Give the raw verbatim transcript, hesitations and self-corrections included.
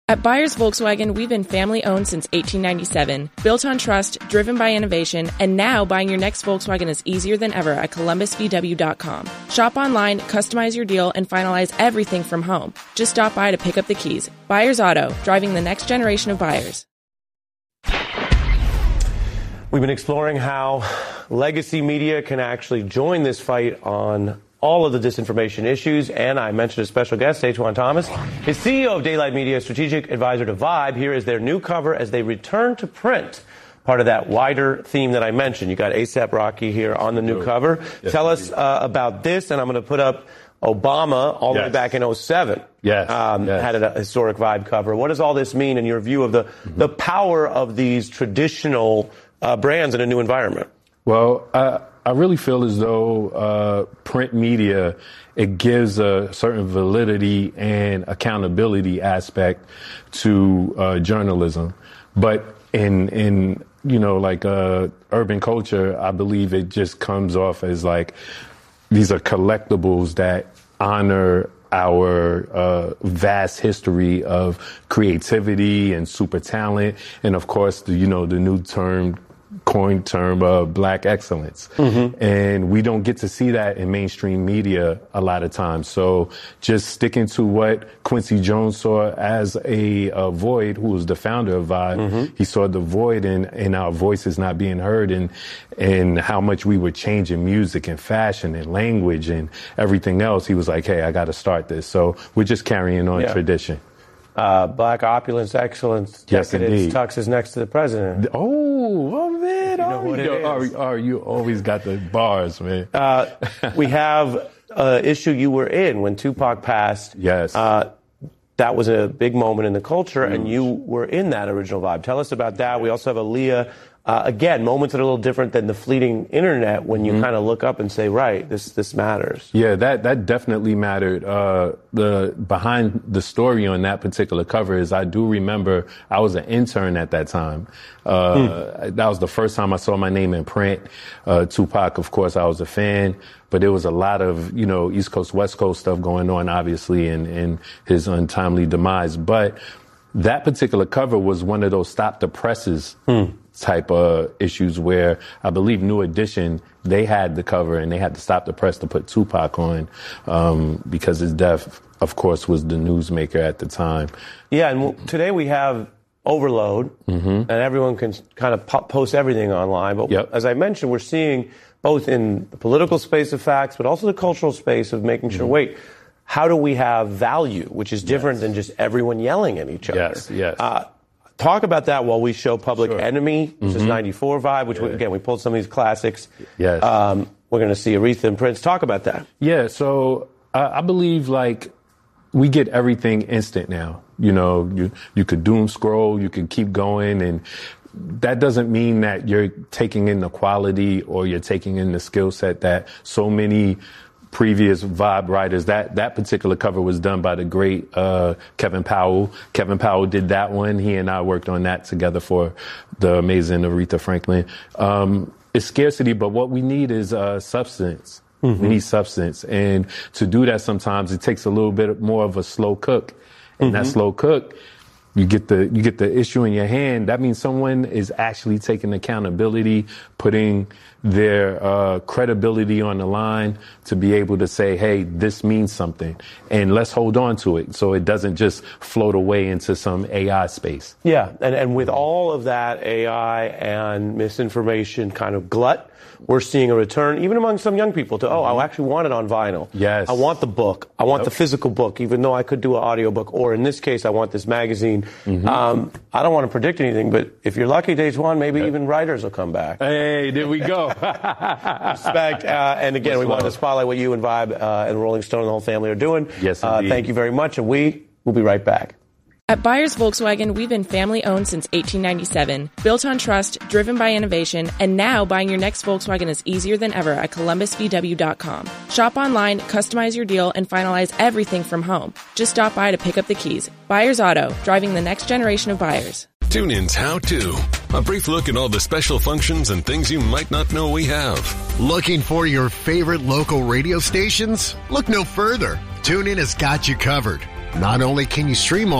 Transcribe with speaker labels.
Speaker 1: At Byers Volkswagen, we've been family-owned since eighteen ninety-seven, built on trust, driven by innovation, and now buying your next Volkswagen is easier than ever at Columbus V W dot com. Shop online, customize your deal, and finalize everything from home. Just stop by to pick up the keys. Byers Auto, driving the next generation of buyers.
Speaker 2: We've been exploring how legacy media can actually join this fight on all of the disinformation issues, and I mentioned a special guest, Dajuan Thomas, is C E O of Daylight Media, strategic advisor to Vibe. Here is their new cover as they return to print, part of that wider theme that I mentioned. You got A$AP Rocky here on the new cover. Yes, Tell us uh, about this, and I'm going to put up Obama all the yes. way back in oh seven.
Speaker 3: Yes.
Speaker 2: Um,
Speaker 3: yes.
Speaker 2: Had a historic Vibe cover. What does all this mean in your view of the, mm-hmm. the power of these traditional uh, brands in a new environment?
Speaker 3: Well, uh, I really feel as though uh, print media, it gives a certain validity and accountability aspect to uh, journalism. But in, in you know, like uh, urban culture, I believe it just comes off as like these are collectibles that honor our uh, vast history of creativity and super talent. And, of course, the, you know, the new term coined term of black excellence. Mm-hmm. And we don't get to see that in mainstream media a lot of times. So just sticking to what Quincy Jones saw as a, a void, who was the founder of Vibe, mm-hmm. he saw the void in, in our voices not being heard, and, and how much we were changing music and fashion and language and everything else. He was like, hey, I got to start this. So we're just carrying on yeah. tradition.
Speaker 2: Uh, black opulence, excellence,
Speaker 3: yes,
Speaker 2: decadence, Tux is next to the president.
Speaker 3: Oh, oh man.
Speaker 2: You know
Speaker 3: oh,
Speaker 2: what it
Speaker 3: yo,
Speaker 2: is.
Speaker 3: Oh, oh, you always got the bars, man.
Speaker 2: Uh, we have an issue you were in when Tupac passed.
Speaker 3: Yes.
Speaker 2: Uh, that was a big moment in the culture, mm. and you were in that original Vibe. Tell us about that. We also have Aaliyah. Uh, again, moments that are a little different than the fleeting internet when you mm-hmm. kind of look up and say, right, this this matters.
Speaker 3: Yeah, that, that definitely mattered. Uh, the behind the story on that particular cover is I do remember I was an intern at that time. Uh, mm. That was the first time I saw my name in print. Uh, Tupac, of course, I was a fan, but there was a lot of, you know, East Coast, West Coast stuff going on, obviously, and, and his untimely demise. But that particular cover was one of those stop the presses mm. type of issues where I believe New Edition, they had the cover and they had to stop the press to put Tupac on um, because his death, of course, was the newsmaker at the time.
Speaker 2: Yeah, and w- today we have overload, mm-hmm. and everyone can kind of po- post everything online. But yep. as I mentioned, we're seeing both in the political space of facts, but also the cultural space of making sure, mm-hmm. wait, how do we have value, which is different yes. than just everyone yelling at each other?
Speaker 3: Yes, yes.
Speaker 2: Uh, talk about that while we show Public sure. Enemy, which mm-hmm. is ninety-four Vibe, which, yeah. we, again, we pulled some of these classics.
Speaker 3: Yes.
Speaker 2: Um, we're going to see Aretha and Prince. Talk about that.
Speaker 3: Yeah, so uh, I believe, like, we get everything instant now. You know, you, you could doom scroll, you could keep going, and that doesn't mean that you're taking in the quality or you're taking in the skill set that so many previous Vibe writers. That that particular cover was done by the great uh, Kevin Powell. Kevin Powell did that one. He and I worked on that together for the amazing Aretha Franklin. Um, it's scarcity, but what we need is uh, substance. Mm-hmm. We need substance. And to do that, sometimes it takes a little bit more of a slow cook. And mm-hmm. that slow cook, you get the you get the issue in your hand. That means someone is actually taking accountability, putting their uh, credibility on the line to be able to say, hey, this means something, and let's hold on to it so it doesn't just float away into some A I space.
Speaker 2: Yeah, and, and with all of that A I and misinformation kind of glut, we're seeing a return, even among some young people, to, oh, I actually want it on vinyl.
Speaker 3: Yes.
Speaker 2: I want the book. I want
Speaker 3: yep.
Speaker 2: the physical book, even though I could do an audiobook. Or in this case, I want this magazine. Mm-hmm. Um, I don't want to predict anything, but if you're lucky, Dajuan, maybe yep. even writers will come back.
Speaker 3: Hey, there we go.
Speaker 2: Respect. Uh, and again, What's we wanted to spotlight what you and Vibe uh, and Rolling Stone and the whole family are doing.
Speaker 3: Yes,
Speaker 2: uh, thank you very much, and we will be right back.
Speaker 1: At Byers Volkswagen, we've been family-owned since eighteen ninety-seven, built on trust, driven by innovation, and now buying your next Volkswagen is easier than ever at Columbus V W dot com. Shop online, customize your deal, and finalize everything from home. Just stop by to pick up the keys. Byers Auto, driving the next generation of buyers.
Speaker 4: TuneIn's How To. A brief look at all the special functions and things you might not know we have.
Speaker 5: Looking for your favorite local radio stations? Look no further. TuneIn has got you covered. Not only can you stream all